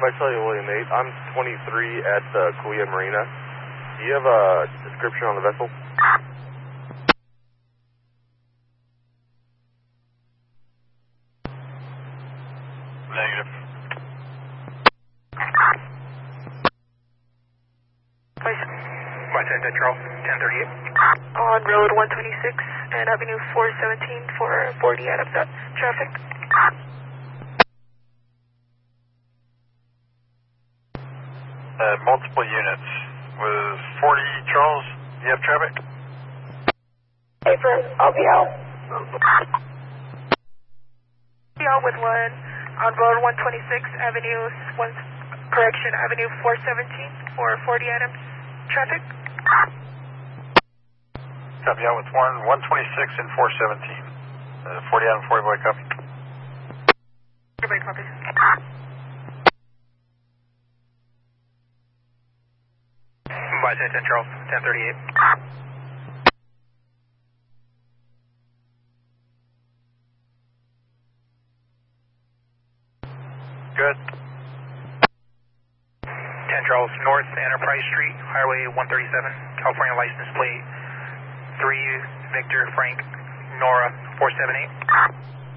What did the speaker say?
If I tell you William 8, I'm 23 at the Kauai Marina. Do you have a description on the vessel? Negative. White Central, 1038. On Road 126 and Avenue 417 for 40 Adams traffic. Multiple units. With 40 Charles, you have traffic? Paper, I'll be out. Be out with one on Road 126 Avenue, Avenue 417 for 40 Adams traffic. Copy out with 126 and 417. 40 Adam, 40 boy, copy. Everybody copy. White Central, 1038. Good. 10 Charles North Enterprise Street, Highway 137, California license plate 3 Victor Frank Nora 478.